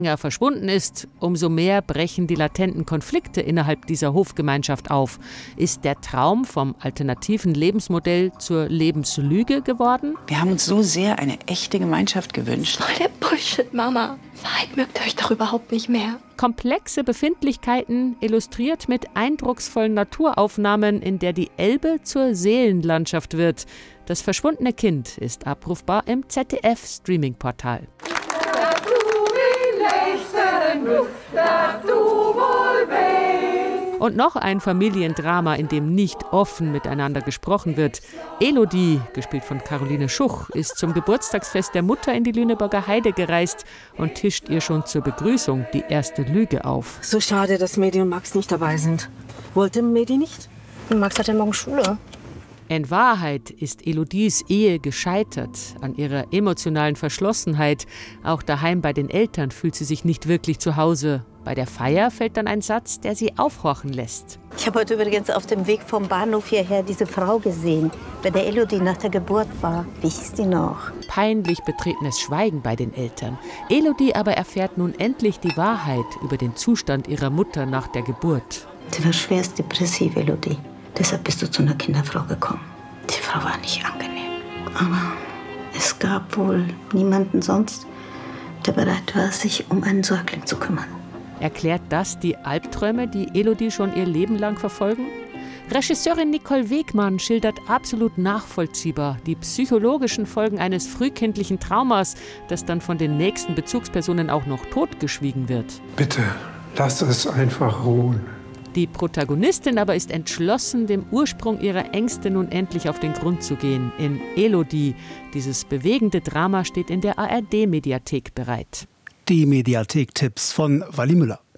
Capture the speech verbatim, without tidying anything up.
länger verschwunden ist, umso mehr brechen die latenten Konflikte innerhalb dieser Hofgemeinschaft auf. Ist der Traum vom alternativen Lebensmodell zur Lebenslüge geworden? Wir haben uns so sehr eine echte Gemeinschaft gewünscht. Voll der Bullshit, Mama. Wahrheit mögt euch doch überhaupt nicht mehr. Komplexe Befindlichkeiten illustriert mit eindrucksvollen Naturaufnahmen, in der die Elbe zur Seelenlandschaft wird. Das verschwundene Kind ist abrufbar im Z D F-Streaming-Portal. Und noch ein Familiendrama, in dem nicht offen miteinander gesprochen wird. Elodie, gespielt von Caroline Schuch, ist zum Geburtstagsfest der Mutter in die Lüneburger Heide gereist und tischt ihr schon zur Begrüßung die erste Lüge auf. So schade, dass Medi und Max nicht dabei sind. Wollte Medi nicht? Max hat ja morgen Schule. In Wahrheit ist Elodies Ehe gescheitert an ihrer emotionalen Verschlossenheit. Auch daheim bei den Eltern fühlt sie sich nicht wirklich zu Hause. Bei der Feier fällt dann ein Satz, der sie aufhorchen lässt. Ich habe heute übrigens auf dem Weg vom Bahnhof hierher diese Frau gesehen, bei der Elodie nach der Geburt war. Wie hieß die noch? Peinlich betretenes Schweigen bei den Eltern. Elodie aber erfährt nun endlich die Wahrheit über den Zustand ihrer Mutter nach der Geburt. Sie war schwerst depressiv, Elodie. Deshalb bist du zu einer Kinderfrau gekommen. Die Frau war nicht angenehm. Aber es gab wohl niemanden sonst, der bereit war, sich um einen Säugling zu kümmern. Erklärt das die Albträume, die Elodie schon ihr Leben lang verfolgen? Regisseurin Nicole Wegmann schildert absolut nachvollziehbar die psychologischen Folgen eines frühkindlichen Traumas, das dann von den nächsten Bezugspersonen auch noch totgeschwiegen wird. Bitte, lass es einfach ruhen. Die Protagonistin aber ist entschlossen, dem Ursprung ihrer Ängste nun endlich auf den Grund zu gehen. In Elodie. Dieses bewegende Drama steht in der A R D-Mediathek bereit. Die Mediathek-Tipps von Walli Müller.